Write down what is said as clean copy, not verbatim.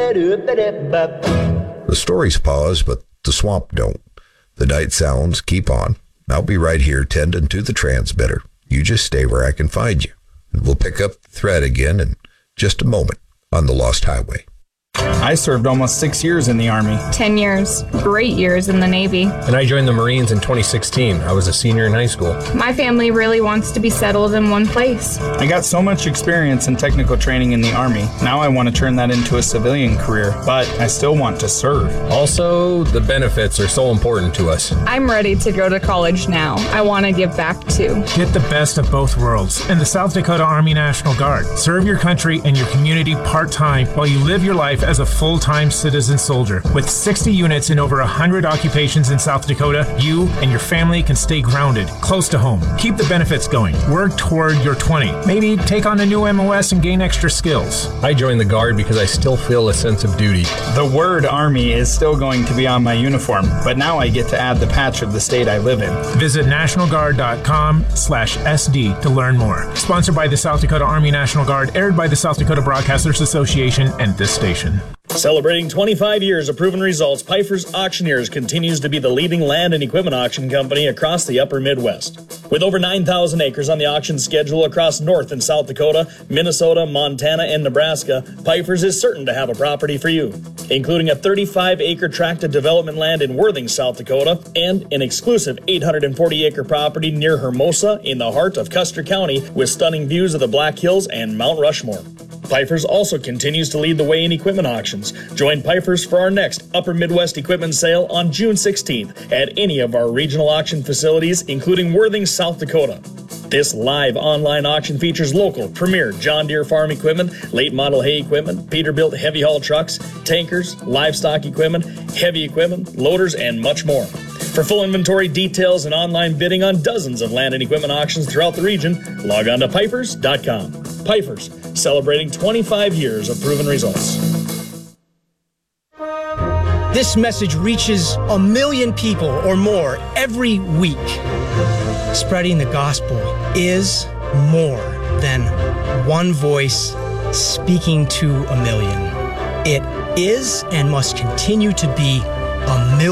The stories pause, but the swamp don't. The night sounds keep on. I'll be right here tending to the transmitter. You just stay where I can find you. And we'll pick up the thread again in just a moment on the Lost Highway. I served almost 6 years in the Army. 10 years. Great years in the Navy. And I joined the Marines in 2016. I was a senior in high school. My family really wants to be settled in one place. I got so much experience and technical training in the Army. Now I want to turn that into a civilian career, but I still want to serve. Also, the benefits are so important to us. I'm ready to go to college now. I want to give back too. Get the best of both worlds in the South Dakota Army National Guard. Serve your country and your community part-time while you live your life as a full-time citizen soldier. With 60 units in over 100 occupations in South Dakota, you and your family can stay grounded, close to home. Keep the benefits going. Work toward your 20. Maybe take on a new MOS and gain extra skills. I joined the Guard because I still feel a sense of duty. The word Army is still going to be on my uniform, but now I get to add the patch of the state I live in. Visit nationalguard.com/SD to learn more. Sponsored by the South Dakota Army National Guard, aired by the South Dakota Broadcasters Association and this station. Celebrating 25 years of proven results, Pfeiffer's Auctioneers continues to be the leading land and equipment auction company across the upper Midwest. With over 9,000 acres on the auction schedule across North and South Dakota, Minnesota, Montana, and Nebraska, Pfeiffer's is certain to have a property for you, including a 35-acre tract of development land in Worthing, South Dakota, and an exclusive 840-acre property near Hermosa in the heart of Custer County with stunning views of the Black Hills and Mount Rushmore. Pfeiffer's also continues to lead the way in equipment auctions. Join Pfeiffer's for our next Upper Midwest equipment sale on June 16th at any of our regional auction facilities, including Worthing, South Dakota. This live online auction features local premier John Deere farm equipment, late model hay equipment, Peterbilt heavy haul trucks, tankers, livestock equipment, heavy equipment, loaders, and much more. For full inventory details and online bidding on dozens of land and equipment auctions throughout the region, log on to Pfeiffer's.com. Pfeiffer's, celebrating 25 years of proven results. This message reaches 1 million people or more every week. Spreading the gospel is more than one voice speaking to 1 million. It is and must continue to be 1 million.